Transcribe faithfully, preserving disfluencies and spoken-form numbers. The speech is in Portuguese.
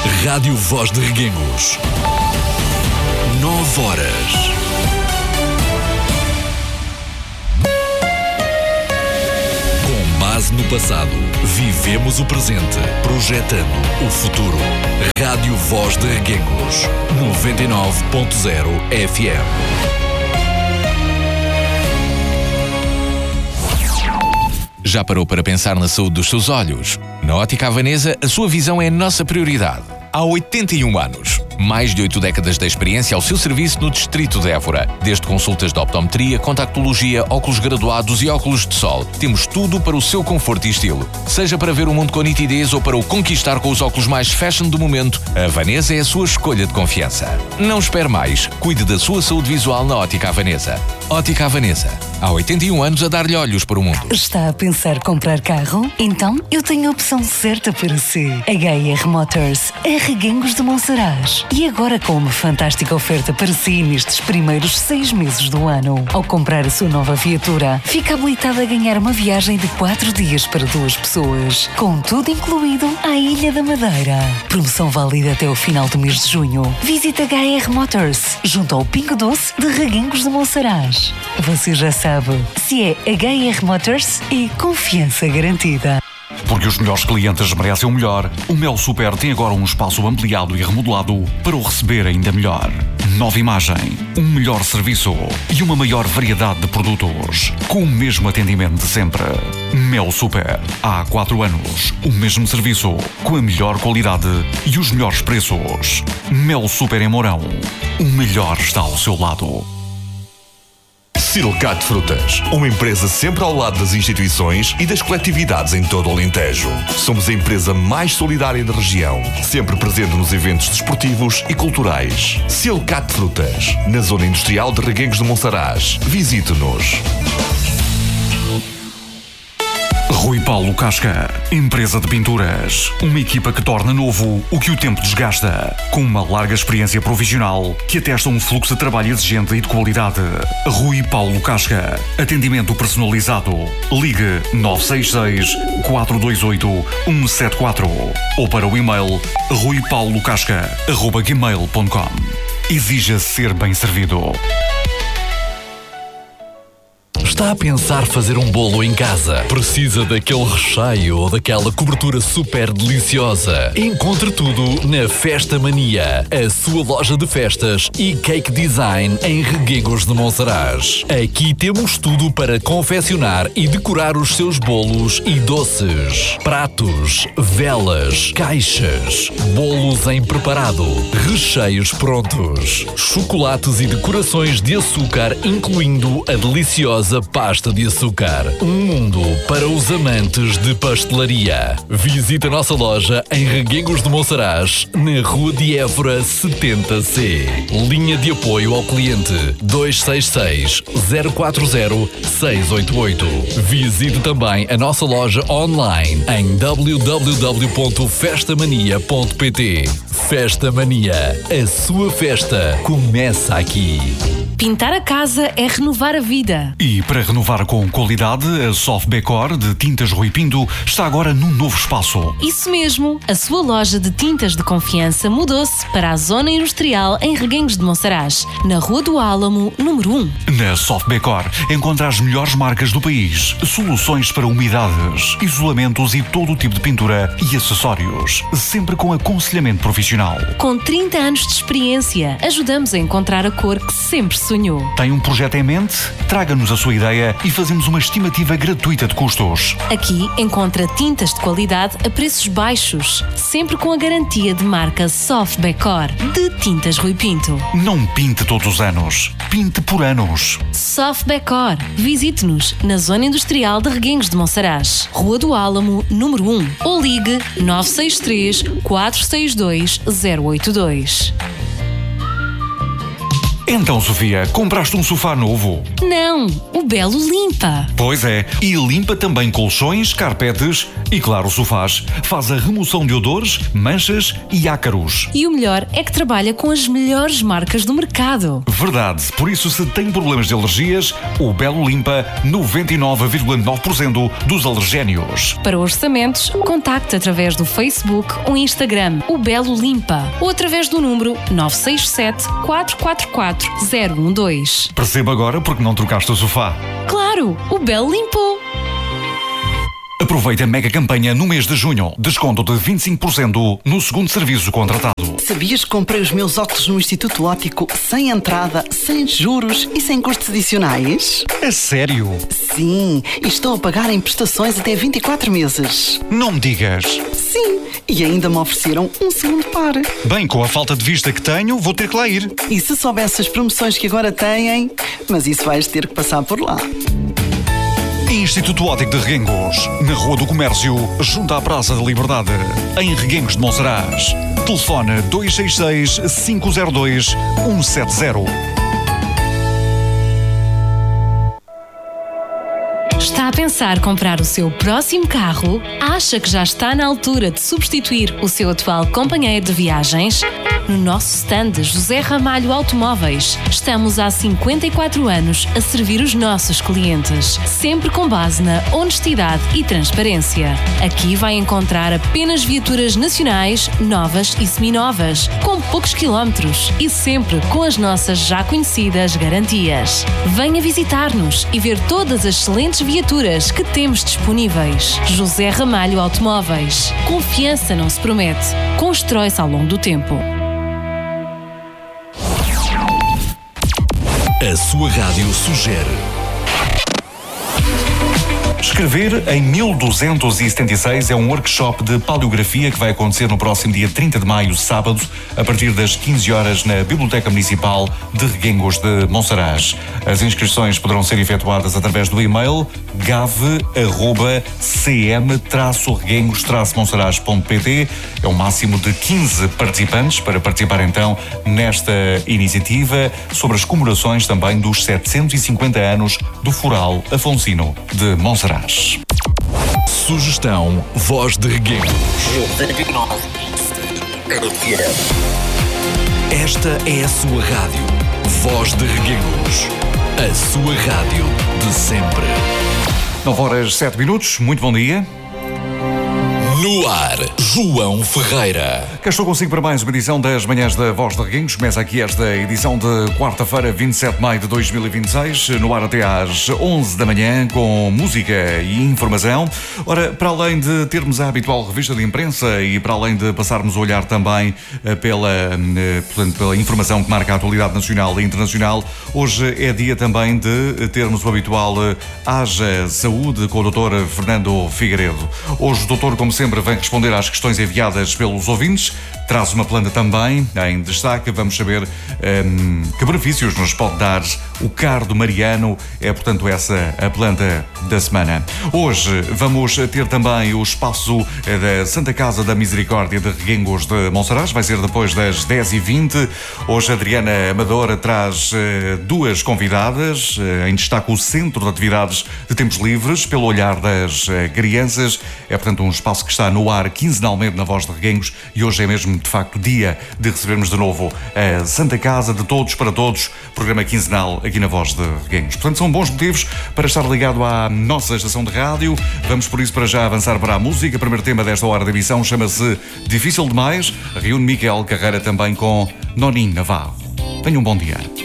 Rádio Voz de Reguengos. Nove horas. Com base no passado, vivemos o presente, projetando o futuro. Rádio Voz de Reguengos. noventa e nove ponto zero F M. Já parou para pensar na saúde dos seus olhos? Na Ótica Havanesa, a sua visão é a nossa prioridade. Há oitenta e um anos. Mais de oito décadas de experiência ao seu serviço no Distrito de Évora. Desde consultas de optometria, contactologia, óculos graduados e óculos de sol. Temos tudo para o seu conforto e estilo. Seja para ver o mundo com nitidez ou para o conquistar com os óculos mais fashion do momento, a Havanesa é a sua escolha de confiança. Não espere mais. Cuide da sua saúde visual na Ótica Havanesa. Ótica Havanesa. Há oitenta e um anos a dar-lhe olhos para o mundo. Está a pensar comprar carro? Então eu tenho a opção certa para si. H R Motors, em Reguengos de Monsaraz. E agora com uma fantástica oferta para si nestes primeiros seis meses do ano. Ao comprar a sua nova viatura, fica habilitado a ganhar uma viagem de quatro dias para duas pessoas, com tudo incluído à Ilha da Madeira. Promoção válida até o final do mês de junho. Visite H R Motors, junto ao Pingo Doce de Reguengos de Monsaraz. Você já sabe, se é H R Motors, é confiança garantida. Porque os melhores clientes merecem o melhor, o Mel Super tem agora um espaço ampliado e remodelado para o receber ainda melhor. Nova imagem, um melhor serviço e uma maior variedade de produtos, com o mesmo atendimento de sempre. Mel Super. Há quatro anos, o mesmo serviço, com a melhor qualidade e os melhores preços. Mel Super em Mourão. O melhor está ao seu lado. Silcat Frutas, uma empresa sempre ao lado das instituições e das coletividades em todo o Alentejo. Somos a empresa mais solidária da região, sempre presente nos eventos desportivos e culturais. Silcat Frutas, na zona industrial de Reguengos de Monsaraz. Visite-nos. Rui Paulo Casca, empresa de pinturas. Uma equipa que torna novo o que o tempo desgasta. Com uma larga experiência profissional que atesta um fluxo de trabalho exigente e de qualidade. Rui Paulo Casca. Atendimento personalizado. Ligue nove seis seis, quatro dois oito, um sete quatro ou para o e-mail rui paulo casca arroba gmail ponto com. Exija ser bem servido. Está a pensar fazer um bolo em casa? Precisa daquele recheio ou daquela cobertura super deliciosa? Encontre tudo na Festa Mania, a sua loja de festas e cake design em Reguengos de Monsaraz. Aqui temos tudo para confeccionar e decorar os seus bolos e doces. Pratos, velas, caixas, bolos em preparado, recheios prontos, chocolates e decorações de açúcar, incluindo a deliciosa pasta de açúcar. Um mundo para os amantes de pastelaria. Visite a nossa loja em Reguengos de Monsaraz, na Rua de Évora setenta C. Linha de apoio ao cliente dois seis seis, zero quatro zero, seis oito oito. Visite também a nossa loja online em w w w ponto festa mania ponto p t. Festa Mania, a sua festa começa aqui. Pintar a casa é renovar a vida. E para renovar com qualidade, a Soft Decor de Tintas Rui Pinto está agora num novo espaço. Isso mesmo, a sua loja de tintas de confiança mudou-se para a Zona Industrial em Reguengos de Monsaraz, na Rua do Álamo, número um. Na Soft Decor encontra as melhores marcas do país, soluções para umidades, isolamentos e todo o tipo de pintura e acessórios, sempre com aconselhamento profissional. Com trinta anos de experiência, ajudamos a encontrar a cor que sempre sonhou. Tem um projeto em mente? Traga-nos a sua ideia e fazemos uma estimativa gratuita de custos. Aqui encontra tintas de qualidade a preços baixos, sempre com a garantia de marca Soft Decor de Tintas Rui Pinto. Não pinte todos os anos, pinte por anos. Soft Decor. Visite-nos na Zona Industrial de Reguengos de Monsaraz, Rua do Álamo, número um, ou ligue nove seis três, quatro seis dois, zero oito dois. Então, Sofia, compraste um sofá novo? Não, o Belo limpa. Pois é, e limpa também colchões, carpetes e, claro, sofás. Faz a remoção de odores, manchas e ácaros. E o melhor é que trabalha com as melhores marcas do mercado. Verdade, por isso se tem problemas de alergias, o Belo limpa noventa e nove vírgula nove por cento dos alergénios. Para orçamentos, contacte através do Facebook ou Instagram, o Belo Limpa, ou através do número nove seis sete, quatro quatro quatro, zero um dois. Perceba agora porque não trocaste o sofá. Claro, o Belo limpou. Aproveita a mega campanha no mês de junho. Desconto de vinte e cinco por cento no segundo serviço contratado. Sabias que comprei os meus óculos no Instituto Óptico sem entrada, sem juros e sem custos adicionais? É sério? Sim, e estou a pagar em prestações até vinte e quatro meses. Não me digas. Sim, e ainda me ofereceram um segundo par. Bem, com a falta de vista que tenho, vou ter que lá ir. E se soubesse as promoções que agora têm, mas isso vais ter que passar por lá. Instituto Óptico de Reguengos, na Rua do Comércio, junto à Praça da Liberdade, em Reguengos de Monsaraz. Telefone dois seis seis, cinco zero dois, um sete zero. Está a pensar comprar o seu próximo carro? Acha que já está na altura de substituir o seu atual companheiro de viagens? No nosso stand José Ramalho Automóveis, estamos há cinquenta e quatro anos a servir os nossos clientes, sempre com base na honestidade e transparência. Aqui vai encontrar apenas viaturas nacionais, novas e seminovas, com poucos quilómetros e sempre com as nossas já conhecidas garantias. Venha visitar-nos e ver todas as excelentes viaturas que temos disponíveis. José Ramalho Automóveis. Confiança não se promete, constrói-se ao longo do tempo. A sua rádio sugere. Escrever em mil duzentos e setenta e seis é um workshop de paleografia que vai acontecer no próximo dia trinta de maio, sábado, a partir das quinze horas na Biblioteca Municipal de Reguengos de Monsaraz. As inscrições poderão ser efetuadas através do e-mail gave arroba c m reguengos monsaraz ponto p t. É um máximo de quinze participantes para participar então nesta iniciativa sobre as comemorações também dos setecentos e cinquenta anos do Foral Afonsino de Monsaraz. Sugestão Voz de Reguengos. Esta é a sua rádio. Voz de Reguengos. A sua rádio de sempre. nove horas sete minutos. Muito bom dia. No ar, João Ferreira. Cá estou consigo para mais uma edição das Manhãs da Voz de Reguengos. Começa aqui esta edição de quarta-feira, vinte e sete de maio de dois mil e vinte e seis, no ar até às onze da manhã, com música e informação. Ora, para além de termos a habitual revista de imprensa e para além de passarmos a olhar também pela, portanto, pela informação que marca a atualidade nacional e internacional, hoje é dia também de termos o habitual Haja Saúde com o doutor Fernando Figueiredo. Hoje o doutor, como sempre, vem responder às questões enviadas pelos ouvintes. Traz uma planta também em destaque. Vamos saber um, que benefícios nos pode dar o cardo mariano. É, portanto, essa a planta da semana. Hoje vamos ter também o espaço da Santa Casa da Misericórdia de Reguengos de Monsaraz. Vai ser depois das dez e vinte. Hoje a Adriana Amadora traz uh, duas convidadas. Uh, em destaque o Centro de Atividades de Tempos Livres, pelo olhar das uh, crianças. É, portanto, um espaço que está no ar quinzenalmente na Voz de Reguengos e hoje é mesmo, de facto, dia de recebermos de novo a Santa Casa de Todos para Todos, programa quinzenal aqui na Voz de Reguengos. Portanto, são bons motivos para estar ligado à nossa estação de rádio. Vamos, por isso, para já avançar para a música. O primeiro tema desta hora da emissão chama-se Difícil Demais. Reúne Miquel Carreira também com Noninho Navarro. Tenham um bom dia.